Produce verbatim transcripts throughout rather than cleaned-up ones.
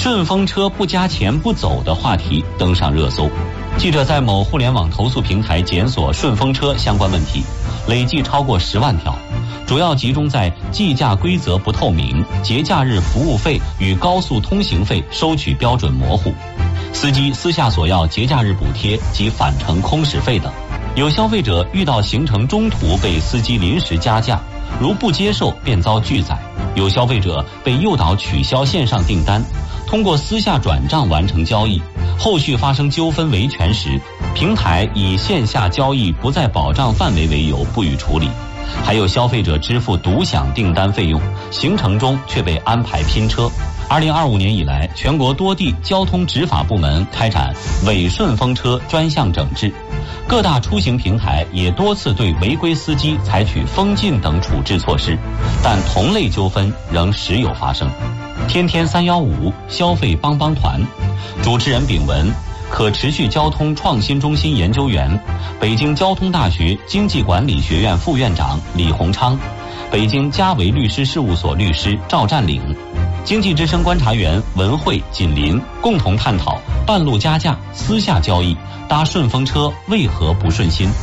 顺风车不加钱不走的话题登上热搜。记者在某互联网投诉平台检索顺风车相关问题，累计超过十万条，主要集中在计价规则不透明、节假日服务费与高速通行费收取标准模糊、司机私下索要节假日补贴及返程空时费等。有消费者遇到行程中途被司机临时加价，如不接受便遭拒载；有消费者被诱导取消线上订单，通过私下转账完成交易，后续发生纠纷维权时，平台以线下交易不在保障范围为由不予处理。还有消费者支付独享订单费用，行程中却被安排拼车。二零二五年以来，全国多地交通执法部门开展伪顺风车专项整治，各大出行平台也多次对违规司机采取封禁等处置措施，但同类纠纷仍时有发生。天天三幺五消费帮帮团，主持人秉文，可持续交通创新中心研究员，北京交通大学经济管理学院副院长李洪昌，北京嘉维律师事务所律师赵占领，经济之声观察员文慧、锦林共同探讨半路加价、私下交易、搭顺风车为何不顺心。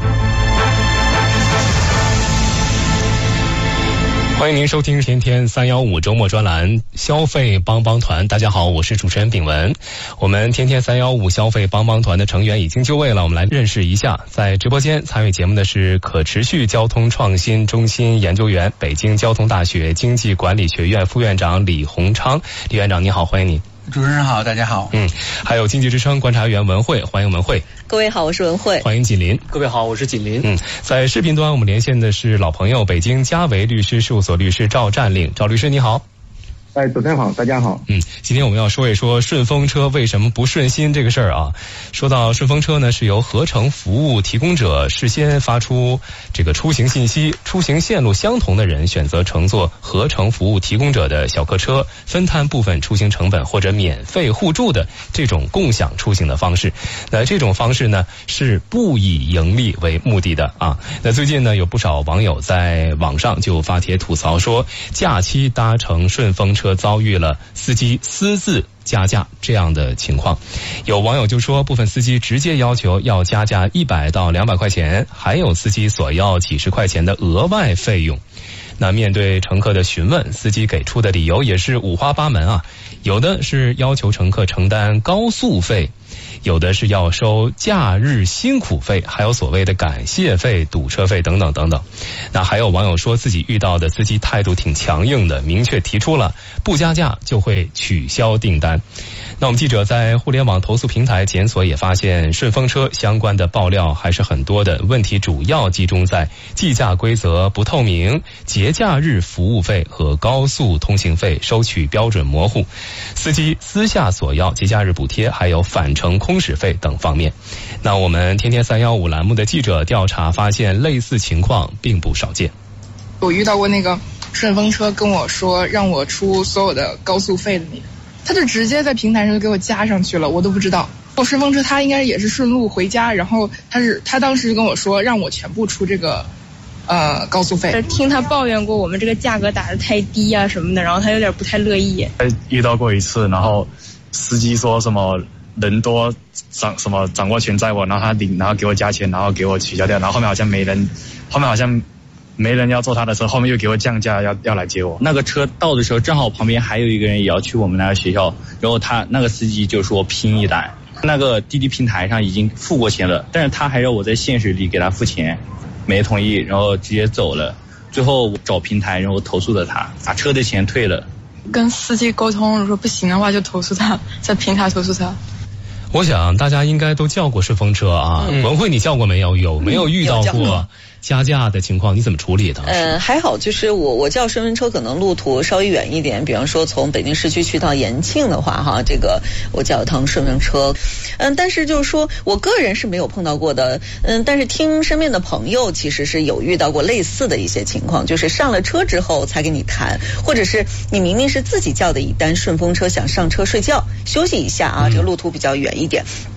欢迎您收听天天三幺五周末专栏消费帮帮团。大家好，我是主持人秉文。我们天天三幺五消费帮帮团的成员已经就位了，我们来认识一下。在直播间参与节目的是可持续交通创新中心研究员、北京交通大学经济管理学院副院长李洪昌。李院长你好，欢迎你。 主持人好，大家好。 嗯，还有经济之声观察员文慧，欢迎文慧。 各位好，我是文慧。 欢迎锦林。 各位好，我是锦林。 嗯，在视频端我们连线的是老朋友，北京嘉维律师事务所律师赵占领。赵律师你好。 哎，主持人好，大家好。 嗯，今天我们要说一说顺风车为什么不顺心这个事儿啊。说到顺风车呢，是由合成服务提供者事先发出这个出行信息，出行线路相同的人选择乘坐合成服务提供者的小客车，分摊部分出行成本或者免费互助的这种共享出行的方式。那这种方式呢，是不以盈利为目的的啊。那最近呢，有不少网友在网上就发帖吐槽说，假期搭乘顺风车遭遇了司机私自加价这样的情况。有网友就说，部分司机直接要求要加价一百到两百块钱，还有司机索要几十块钱的额外费用。那面对乘客的询问，司机给出的理由也是五花八门啊，有的是要求乘客承担高速费，有的是要收假日辛苦费，还有所谓的感谢费、堵车费等等等等。那还有网友说自己遇到的司机态度挺强硬的，明确提出了不加价就会取消订单。那我们记者在互联网投诉平台检索也发现，顺风车相关的爆料还是很多的，问题主要集中在计价规则不透明、节假日服务费和高速通行费收取标准模糊、司机私下索要节假日补贴，还有返程空时费等方面。那我们天天三幺五栏目的记者调查发现，类似情况并不少见。 我遇到过那个顺风车跟我说让我出所有的高速费的那个，他就直接在平台上就给我加上去了，我都不知道。我顺风车他应该也是顺路回家，然后他是他当时就跟我说让我全部出这个呃高速费。 听他抱怨过我们这个价格打得太低啊什么的，然后他有点不太乐意。 遇到过一次，然后司机说什么人多掌什么掌握权在我，然后他领，然后给我加钱，然后给我取消掉，然后后面好像没人，后面好像没人要坐他的车，后面又给我降价，要要来接我。 那个车到的时候，正好旁边还有一个人也要去我们那个学校，然后他那个司机就说拼一单，那个滴滴平台上已经付过钱了，但是他还让我在现实里给他付钱，没同意，然后直接走了。最后我找平台，然后投诉了他，把车的钱退了。 跟司机沟通，如果不行的话就投诉他，在平台投诉他。 我想大家应该都叫过顺风车啊，嗯、文慧你叫过没有？有没有遇到过加价的情况？你怎么处理的？ 呃，还好，就是我我叫顺风车可能路途稍微远一点，比方说从北京市区去到延庆的话，哈，这个我叫一趟顺风车。嗯，但是就是说我个人是没有碰到过的，嗯，但是听身边的朋友其实是有遇到过类似的一些情况，就是上了车之后才给你谈，或者是你明明是自己叫的一单顺风车，想上车睡觉休息一下啊，这个路途比较远一点。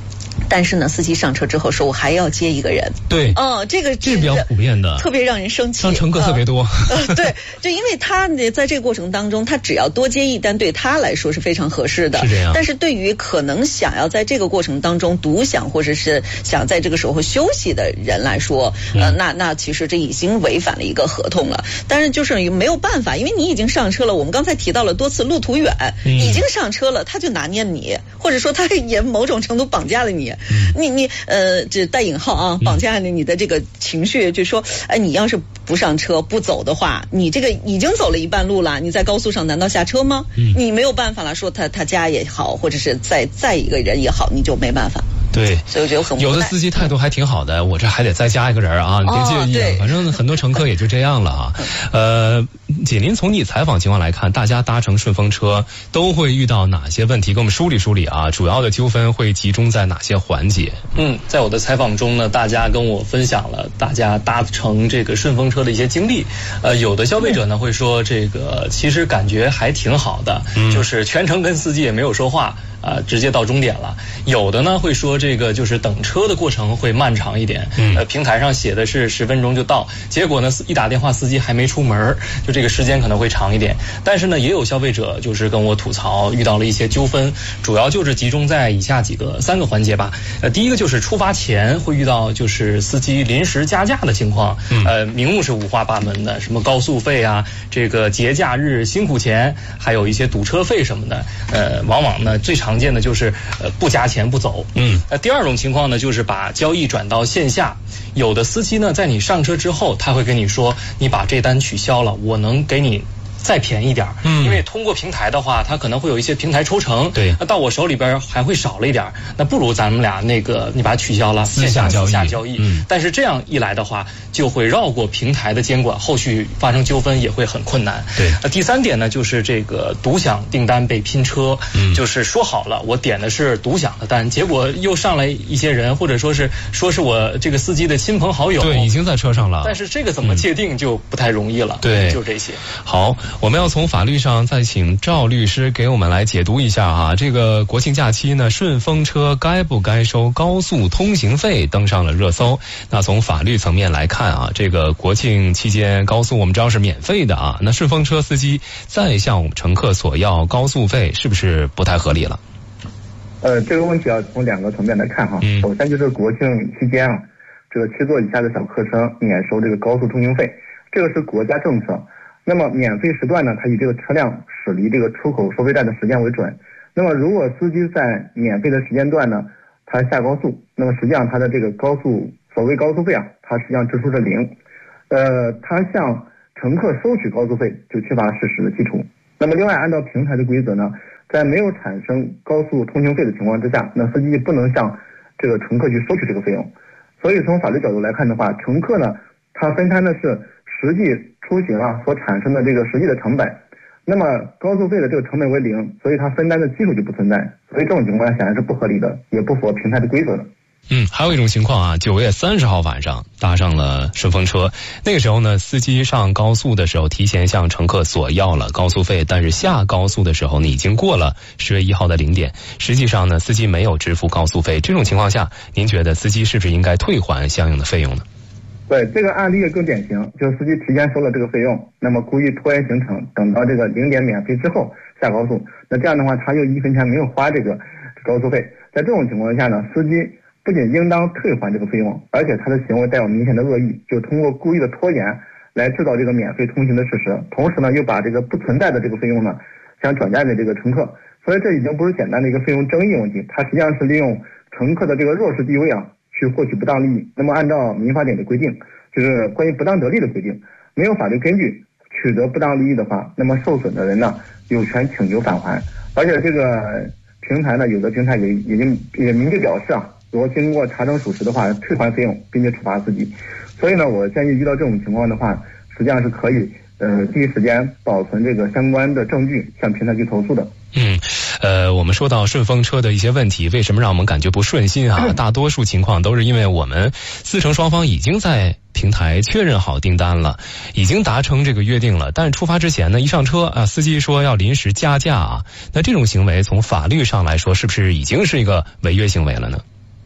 但是呢，司机上车之后说我还要接一个人。 对， 嗯，这个这是比较普遍的， 特别让人生气， 让乘客特别多。 呃、对，就因为他在这个过程当中，他只要多接一单，对他来说是非常合适的。 是这样。 但是对于可能想要在这个过程当中独享或者是想在这个时候休息的人来说， 嗯、 呃，那那其实这已经违反了一个合同了。但是就是没有办法，因为你已经上车了。我们刚才提到了多次路途远，嗯、已经上车了，他就拿捏你，或者说他也某种程度绑架了你。嗯、你你呃，这带引号啊，绑架了你的这个情绪，就说，哎，你要是不上车不走的话，你这个已经走了一半路了，你在高速上难道下车吗？嗯、你没有办法了，说他他家也好，或者是再再一个人也好，你就没办法。 对， 所以我觉得很无奈。 有的司机态度还挺好的，我这还得再加一个人啊，你别介意、啊哦。反正很多乘客也就这样了啊。呃，锦麟，从你采访情况来看，大家搭乘顺风车都会遇到哪些问题？给我们梳理梳理啊，主要的纠纷会集中在哪些环节？ 嗯，在我的采访中呢，大家跟我分享了大家搭乘这个顺风车的一些经历。呃，有的消费者呢会说，这个其实感觉还挺好的，嗯、就是全程跟司机也没有说话。啊、呃，直接到终点了。有的呢会说这个就是等车的过程会漫长一点，嗯、呃，平台上写的是十分钟就到，结果呢一打电话司机还没出门，就这个时间可能会长一点。但是呢，也有消费者就是跟我吐槽遇到了一些纠纷，主要就是集中在以下几个三个环节吧。呃，第一个就是出发前会遇到就是司机临时加价的情况，嗯、呃，名目是五花八门的，什么高速费啊，这个节假日辛苦钱，还有一些堵车费什么的，呃，往往呢最常常见的就是呃不加钱不走，嗯，呃第二种情况呢就是把交易转到线下，有的司机呢在你上车之后，他会跟你说你把这单取消了，我能给你再便宜点，嗯，因为通过平台的话，它可能会有一些平台抽成，对，那到我手里边还会少了一点，那不如咱们俩那个你把它取消了， 私下交易， 私下交易，嗯，但是这样一来的话，就会绕过平台的监管，后续发生纠纷也会很困难，对。那第三点呢，就是这个独享订单被拼车，嗯，就是说好了我点的是独享的单，结果又上来一些人，或者说是说是我这个司机的亲朋好友， 对，已经在车上了， 但是这个怎么界定就不太容易了， 对， 就这些。 好。我们要从法律上再请赵律师给我们来解读一下啊，这个国庆假期呢，顺风车该不该收高速通行费登上了热搜。那从法律层面来看啊，这个国庆期间高速我们知道是免费的啊，那顺风车司机再向我们乘客索要高速费，是不是不太合理了？ 呃，这个问题要从两个层面来看哈。嗯、首先就是国庆期间啊，这个七座以下的小客车免收这个高速通行费，这个是国家政策。那么免费时段呢，它以这个车辆驶离这个出口收费站的时间为准。那么如果司机在免费的时间段呢，他下高速，那么实际上他的这个高速所谓高速费啊，他实际上支出是零。呃，他向乘客收取高速费就缺乏事实的基础。那么另外，按照平台的规则呢，在没有产生高速通行费的情况之下，那司机不能向这个乘客去收取这个费用。所以从法律角度来看的话，乘客呢，他分摊的是实际出行啊所产生的这个实际的成本，那么高速费的这个成本为零，所以它分担的基础就不存在，所以这种情况显然是不合理的，也不符合平台的规则的。 嗯，还有一种情况啊，九月三十号晚上搭上了顺风车，那个时候呢，司机上高速的时候提前向乘客索要了高速费，但是下高速的时候呢，已经过了十月一号的零点，实际上呢，司机没有支付高速费，这种情况下，您觉得司机是不是应该退还相应的费用呢？ 对，这个案例更典型，就是司机提前收了这个费用，那么故意拖延行程，等到这个零点免费之后下高速，那这样的话他又一分钱没有花这个高速费，在这种情况下呢，司机不仅应当退还这个费用，而且他的行为带有明显的恶意，就通过故意的拖延来制造这个免费通行的事实，同时呢又把这个不存在的这个费用呢想转嫁给这个乘客，所以这已经不是简单的一个费用争议问题，它实际上是利用乘客的这个弱势地位啊去获取不当利益。那么按照民法典的规定，就是关于不当得利的规定，没有法律根据取得不当利益的话，那么受损的人呢有权请求返还，而且这个平台呢，有的平台也已经也明确表示啊，如果经过查证属实的话，退还费用并且处罚司机。所以呢，我建议遇到这种情况的话，实际上是可以呃第一时间保存这个相关的证据，向平台去投诉的。 嗯，呃，我们说到顺风车的一些问题，为什么让我们感觉不顺心啊？大多数情况都是因为我们司乘双方已经在平台确认好订单了，已经达成这个约定了，但是出发之前呢，一上车啊，司机说要临时加价啊，那这种行为从法律上来说，是不是已经是一个违约行为了呢？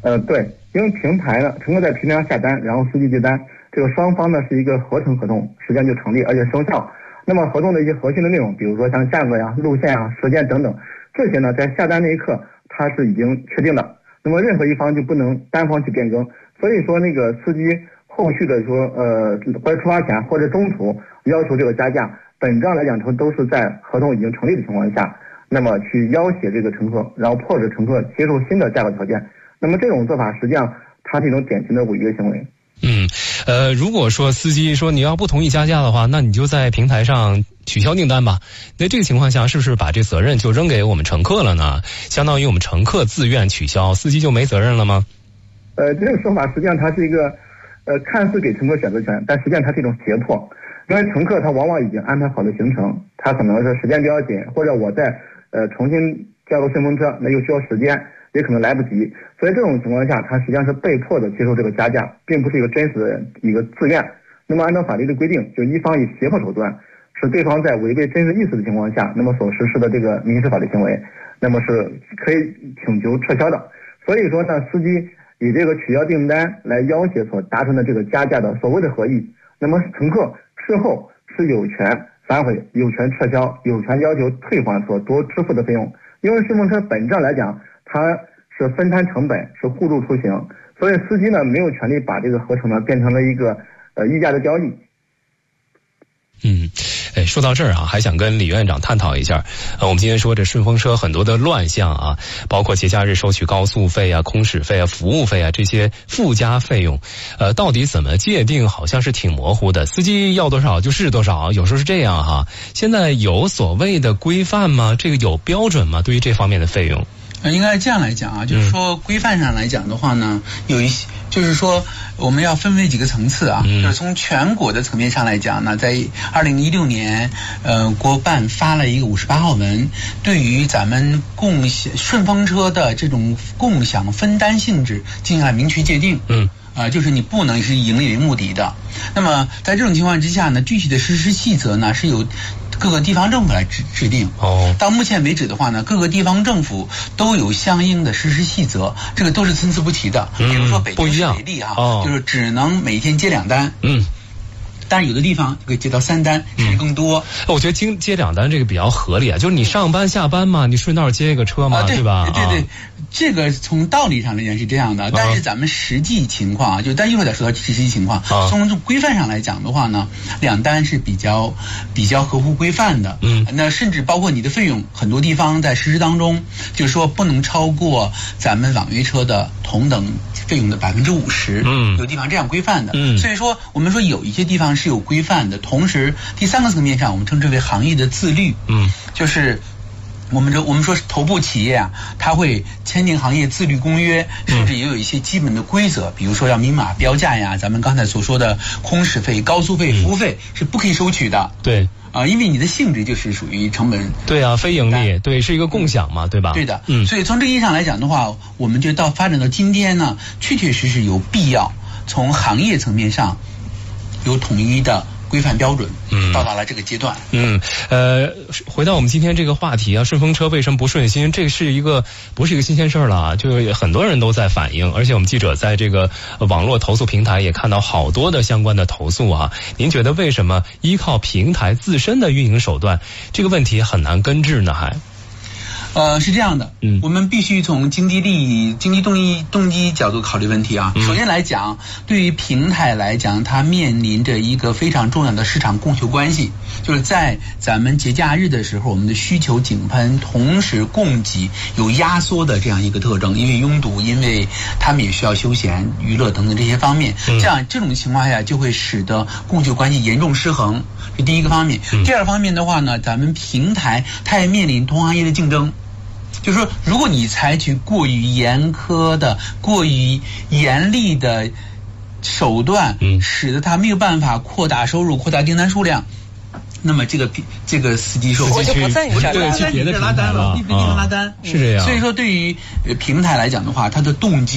呃，对，因为平台呢，乘客在平台上下单，然后司机接单，这个双方呢是一个合成合同，实际上就成立，而且生效。那么合同的一些核心的内容，比如说像价格呀、路线啊、时间等等，这些呢在下单那一刻它是已经确定的，那么任何一方就不能单方去变更。所以说那个司机后续的说呃或者出发前或者中途要求这个加价，本质上来讲都是在合同已经成立的情况下，那么去要挟这个乘客，然后迫使乘客接受新的价格条件。那么这种做法实际上它是一种典型的违约行为。 嗯，呃，如果说司机说你要不同意加价的话，那你就在平台上取消订单吧。那这个情况下，是不是把这责任就扔给我们乘客了呢？相当于我们乘客自愿取消，司机就没责任了吗？ 呃，这个说法实际上它是一个，呃，看似给乘客选择权，但实际上它是一种胁迫。因为乘客他往往已经安排好的行程，他可能是时间比较紧，或者我在呃重新叫个顺风车，那又需要时间，也可能来不及。所以这种情况下，他实际上是被迫的接受这个加价，并不是一个真实的一个自愿。那么按照法律的规定，就一方以胁迫手段，是对方在违背真实意思的情况下，那么所实施的这个民事法律行为，那么是可以请求撤销的。所以说呢，司机以这个取消订单来要挟所达成的这个加价的所谓的合意，那么乘客事后是有权反悔、有权撤销、有权要求退还所多支付的费用。因为顺风车本质上来讲，它是分摊成本，是互助出行，所以司机呢没有权利把这个合成呢变成了一个呃溢价的交易。 嗯，哎，说到这儿啊，还想跟李院长探讨一下。呃，我们今天说这顺风车很多的乱象啊，包括节假日收取高速费啊、空驶费啊、服务费啊这些附加费用，呃，到底怎么界定？好像是挺模糊的。司机要多少就是多少，有时候是这样哈。现在有所谓的规范吗？这个有标准吗？对于这方面的费用？ 应该这样来讲啊，就是说规范上来讲的话呢，有一些就是说我们要分为几个层次啊，嗯、就是从全国的层面上来讲呢，在二零一六年，呃，国办发了一个五十八号文，对于咱们共享顺风车的这种共享分担性质进行了明确界定。嗯。啊、呃，就是你不能是以盈利为目的的。那么在这种情况之下呢，具体的实施细则呢是由各个地方政府来制制定。哦。到目前为止的话呢，各个地方政府都有相应的实施细则，这个都是参差不齐的。嗯。比如说北京市为例哈，哦、就是只能每天接两单。嗯。但是有的地方可以接到三单，甚至更多。 我觉得接接两单这个比较合理啊，就是你上班下班嘛，你顺道接一个车嘛， 啊、对, 对吧？ 对对对，这个从道理上来讲是这样的，但是咱们实际情况啊，就但一会儿再说到实际情况。啊、从规范上来讲的话呢，两单是比较比较合乎规范的。嗯，那甚至包括你的费用，很多地方在实施当中，就是说不能超过咱们网约车的同等费用的百分之五十。嗯，有地方这样规范的。嗯，所以说我们说有一些地方是有规范的，同时第三个层面上，我们称之为行业的自律。嗯，就是我们说我们说头部企业啊，它会签订行业自律公约，甚至也有一些基本的规则，比如说要明码标价呀，咱们刚才所说的空驶费、高速费、服务费是不可以收取的。 对。 啊，因为你的性质就是属于成本。 对啊，非盈利，对，是一个共享嘛，对吧？ 对的。嗯。所以从这个意义上来讲的话，我们就到发展到今天呢，确确实实有必要从行业层面上有统一的规范标准，嗯，到达了这个阶段。 嗯，呃，回到我们今天这个话题啊，顺风车为什么不顺心？这是一个不是一个新鲜事儿了啊，就很多人都在反映，而且我们记者在这个网络投诉平台也看到好多的相关的投诉啊。您觉得为什么依靠平台自身的运营手段，这个问题很难根治呢？还？ 呃，是这样的，嗯，我们必须从经济利益、经济动机动机角度考虑问题啊。嗯、首先来讲，对于平台来讲，它面临着一个非常重要的市场供求关系，就是在咱们节假日的时候，我们的需求井喷，同时供给有压缩的这样一个特征，因为拥堵，因为他们也需要休闲、娱乐等等这些方面，嗯、这样这种情况下就会使得供求关系严重失衡，这第一个方面。嗯、第二方面的话呢，咱们平台它也面临同行业的竞争。就是说，如果你采取过于严苛的、过于严厉的手段，嗯，使得他没有办法扩大收入、扩大订单数量，那么这个这个司机说， 我就不在你这儿拉单， 别的拉单了，别地方拉单， 是这样。 所以说，对于平台来讲的话，它的动机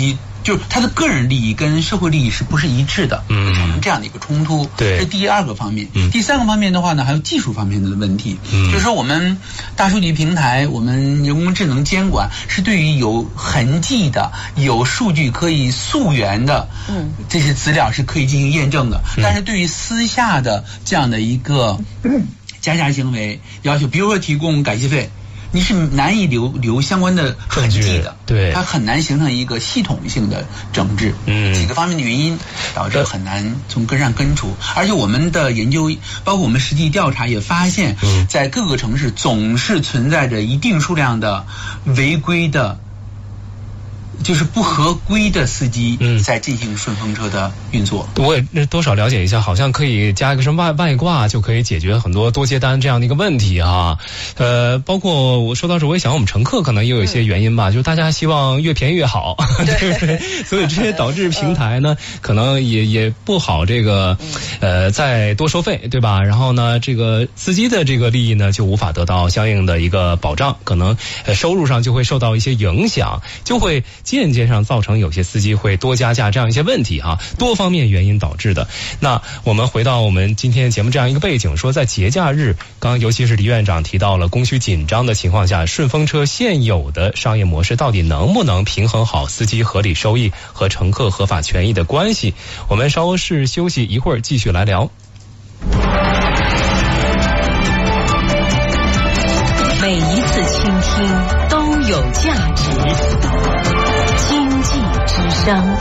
就是他的个人利益跟社会利益是不是一致的，会产生这样的一个冲突。 对， 这是第二个方面。 嗯、 第三个方面的话呢，还有技术方面的问题， 嗯、 就是说我们大数据平台，我们人工智能监管是对于有痕迹的、有数据可以溯源的，嗯，这些资料是可以进行验证的。嗯、但是对于私下的这样的一个加价行为要求，比如说提供改戏费。你是难以留留相关的痕迹的， 对， 它很难形成一个系统性的整治。嗯，几个方面的原因导致很难从根上根除。而且我们的研究，包括我们实际调查也发现，在各个城市总是存在着一定数量的违规的。就是不合规的司机在进行顺风车的运作。 嗯、我也多少了解一下，好像可以加一个什么外外挂，就可以解决很多多接单这样的一个问题啊。呃，包括我说到这，我也想我们乘客可能也有一些原因吧，嗯、就是大家希望越便宜越好，对不对？所以这些导致平台呢，可能也也不好这个呃再多收费，对吧？然后呢，这个司机的这个利益呢就无法得到相应的一个保障，可能呃收入上就会受到一些影响，就会。间接上造成有些司机会多加价这样一些问题哈、啊，多方面原因导致的。那我们回到我们今天节目这样一个背景，说在节假日，刚刚尤其是李院长提到了供需紧张的情况下，顺风车现有的商业模式到底能不能平衡好司机合理收益和乘客合法权益的关系？我们稍事休息一会儿，继续来聊。 每一次倾听都有价值。经济之声。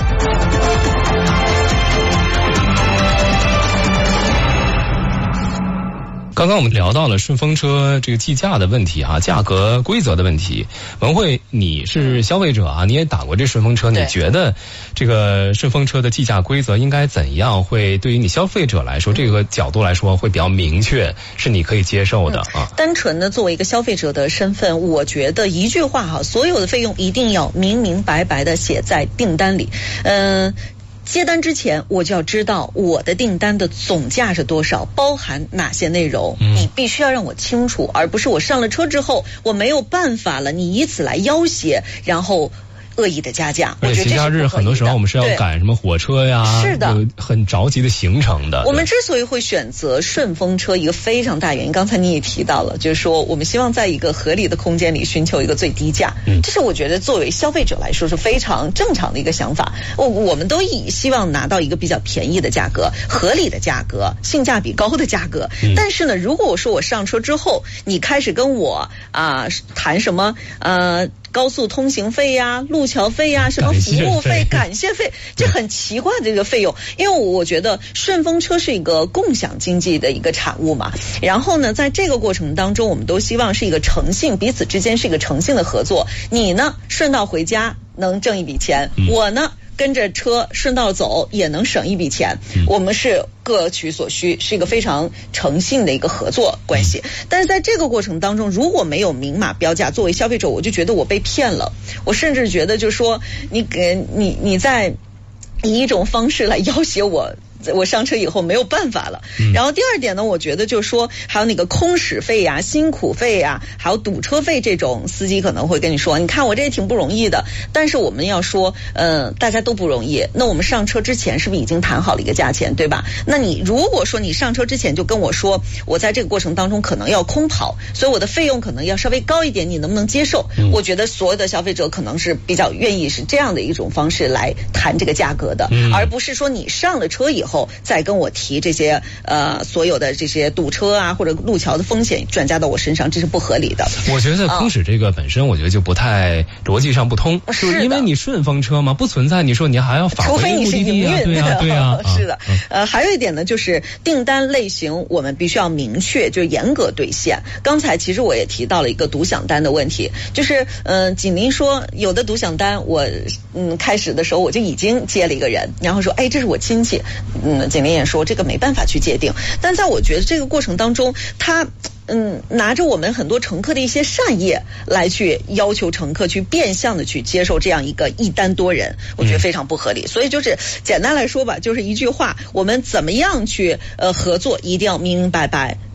刚刚我们聊到了顺风车这个计价的问题哈、啊，价格规则的问题。文慧，你是消费者啊，你也打过这顺风车，你觉得这个顺风车的计价规则应该怎样？会对于你消费者来说，这个角度来说会比较明确，是你可以接受的啊。 单纯的作为一个消费者的身份，我觉得一句话哈，所有的费用一定要明明白白的写在订单里，嗯、呃。接单之前我就要知道我的订单的总价是多少，包含哪些内容，嗯、你必须要让我清楚，而不是我上了车之后我没有办法了，你以此来要挟，然后恶意的加价。 而且节假日很多时候我们是要赶什么火车呀， 是的， 很着急的行程的。 我们之所以会选择顺风车，一个非常大原因，刚才你也提到了，就是说我们希望在一个合理的空间里寻求一个最低价，嗯，这是我觉得作为消费者来说是非常正常的一个想法。我我们都以希望拿到一个比较便宜的价格、合理的价格、性价比高的价格。嗯、但是呢，如果我说我上车之后，你开始跟我啊、呃、谈什么呃。高速通行费呀、路桥费呀、什么服务费、感谢费，这很奇怪的这个费用。因为我觉得顺风车是一个共享经济的一个产物嘛。然后呢，在这个过程当中，我们都希望是一个诚信，彼此之间是一个诚信的合作。你呢，顺道回家能挣一笔钱，嗯、我呢。跟着车顺道走也能省一笔钱，嗯、我们是各取所需，是一个非常诚信的一个合作关系。嗯、但是在这个过程当中，如果没有明码标价，作为消费者，我就觉得我被骗了。我甚至觉得，就是说，你给你你在以一种方式来要挟我。我上车以后没有办法了。嗯、然后第二点呢，我觉得就是说，还有那个空驶费呀、辛苦费呀，还有堵车费，这种司机可能会跟你说，你看我这也挺不容易的。但是我们要说，呃，大家都不容易。那我们上车之前是不是已经谈好了一个价钱，对吧？那你如果说你上车之前就跟我说，我在这个过程当中可能要空跑，所以我的费用可能要稍微高一点，你能不能接受？嗯、我觉得所有的消费者可能是比较愿意是这样的一种方式来谈这个价格的，嗯、而不是说你上了车以后。再跟我提这些呃所有的这些堵车啊或者路桥的风险转嫁到我身上，这是不合理的。 我觉得空驶这个本身，我觉得就不太逻辑上不通， 嗯、 就是因为你顺风车嘛，不存在你说你还要返回目的地啊，对啊对啊， 是的。呃，还有一点呢，就是订单类型我们必须要明确，就严格兑现。刚才其实我也提到了一个独享单的问题，就是嗯、呃，锦麟说有的独享单我嗯开始的时候我就已经接了一个人，然后说哎这是我亲戚，嗯。锦麟也说这个没办法去界定，但在我觉得这个过程当中，他嗯拿着我们很多乘客的一些善意来去要求乘客去变相的去接受这样一个一单多人，我觉得非常不合理。嗯、所以就是简单来说吧，就是一句话，我们怎么样去呃合作，一定要明明白白。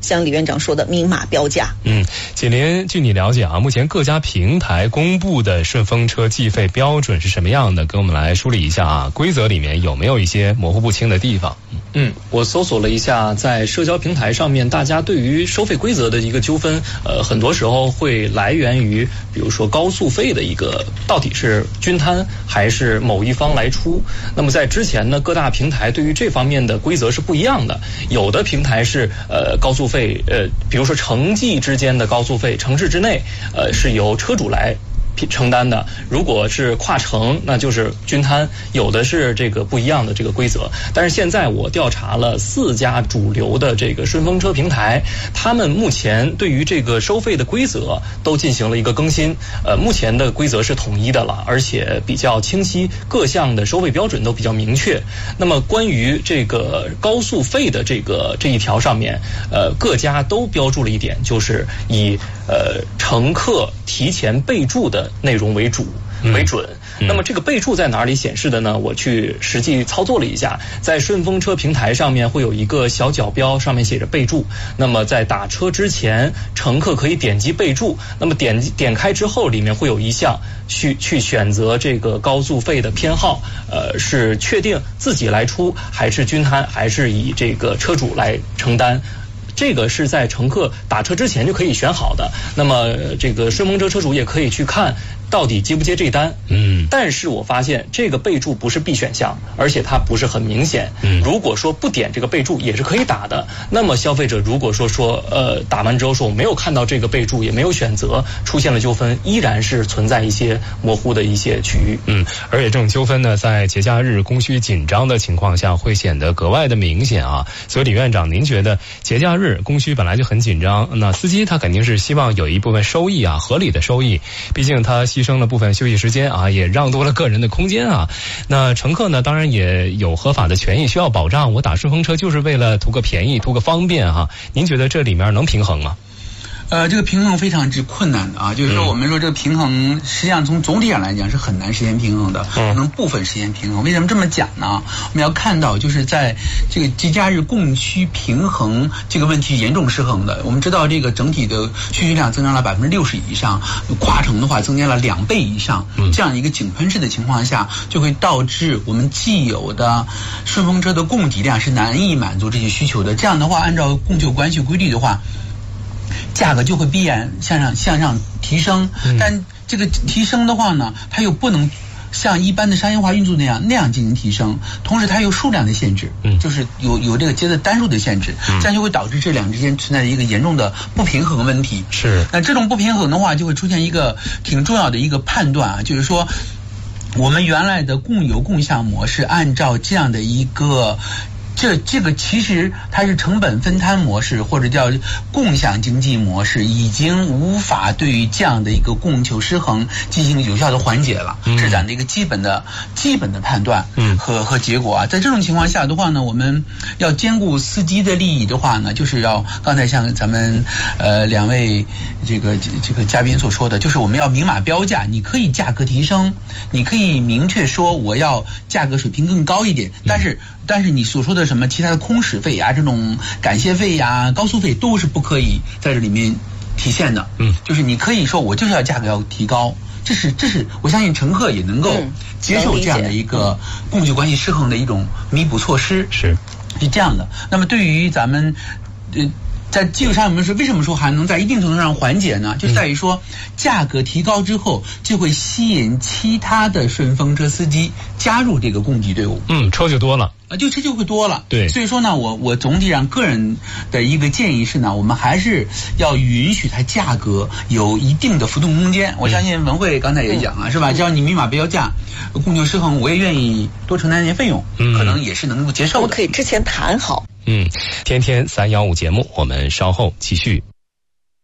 像李院长说的明码标价。 嗯，锦麟，据你了解啊，目前各家平台公布的顺风车计费标准是什么样的？给我们来梳理一下啊，规则里面有没有一些模糊不清的地方？ 嗯，我搜索了一下，在社交平台上面，大家对于收费规则的一个纠纷，呃，很多时候会来源于，比如说高速费的一个到底是均摊还是某一方来出。那么在之前呢，各大平台对于这方面的规则是不一样的。有的平台是呃高速费，呃，比如说城际之间的高速费，城市之内，呃，是由车主来承担的。如果是跨城，那就是均摊，有的是这个不一样的这个规则。但是现在我调查了四家主流的这个顺风车平台，他们目前对于这个收费的规则都进行了一个更新。呃，目前的规则是统一的了，而且比较清晰，各项的收费标准都比较明确。那么关于这个高速费的这个这一条上面，呃，各家都标注了一点，就是以呃乘客提前备注的内容为主为准。嗯、那么这个备注在哪里显示的呢？我去实际操作了一下，在顺风车平台上面会有一个小角标，上面写着备注。那么在打车之前，乘客可以点击备注。那么点点开之后，里面会有一项去去选择这个高速费的偏好，呃，是确定自己来出，还是均摊，还是以这个车主来承担。这个是在乘客打车之前就可以选好的。那么这个顺风车车主也可以去看到底接不接这单。嗯，但是我发现这个备注不是必选项，而且它不是很明显。嗯，如果说不点这个备注也是可以打的。那么消费者如果说说呃打完之后说我没有看到这个备注，也没有选择，出现了纠纷，依然是存在一些模糊的一些区域。 嗯，而且这种纠纷呢，在节假日供需紧张的情况下，会显得格外的明显啊。所以李院长，您觉得节假日供需本来就很紧张，那司机他肯定是希望有一部分收益啊，合理的收益，毕竟他牺牲了部分休息时间啊，也让多了个人的空间啊。那乘客呢，当然也有合法的权益需要保障，我打顺风车就是为了图个便宜，图个方便哈、啊。您觉得这里面能平衡吗？ 呃，这个平衡非常之困难的啊，就是说我们说这个平衡，实际上从总体上来讲是很难实现平衡的，可能部分实现平衡。为什么这么讲呢？我们要看到，就是在这个节假日供需平衡这个问题严重失衡的。我们知道，这个整体的需求量增长了百分之六十以上，跨城的话增加了两倍以上，这样一个井喷式的情况下，就会导致我们既有的顺风车的供给量是难以满足这些需求的。这样的话，按照供求关系规律的话，价格就会必然向上向上提升，但这个提升的话呢，它又不能像一般的商业化运作那样那样进行提升，同时它有数量的限制，嗯，就是有有这个节的单数的限制，嗯，这样就会导致这两之间存在一个严重的不平衡问题。 是， 那这种不平衡的话，就会出现一个挺重要的一个判断啊，就是说，我们原来的共有共享模式，按照这样的一个。这这个其实它是成本分摊模式，或者叫共享经济模式，已经无法对于这样的一个供求失衡进行有效的缓解了，这是咱的一个基本的基本的判断和和结果啊。在这种情况下的话呢，我们要兼顾司机的利益的话呢，就是要刚才像咱们呃两位这个这个嘉宾所说的，就是我们要明码标价，你可以价格提升，你可以明确说我要价格水平更高一点，但是但是你所说的什么其他的空驶费呀、这种感谢费呀、高速费都是不可以在这里面体现的。嗯，就是你可以说我就是要价格要提高，这是这是我相信乘客也能够接受这样的一个供求关系失衡的一种弥补措施。 是是这样的。那么对于咱们呃。在技术上，我们说为什么说还能在一定程度上缓解呢？就在于说，价格提高之后，就会吸引其他的顺风车司机加入这个供给队伍。 嗯，车就多了啊，就车就会多了。 对， 所以说呢，我我总体上个人的一个建议是呢，我们还是要允许它价格有一定的浮动空间。我相信文慧刚才也讲了，嗯、是吧？只要你明码标价，供求失衡，我也愿意多承担一些费用，嗯、可能也是能够接受的。 我可以之前谈好。 嗯，天天三幺五节目，我们稍后继续。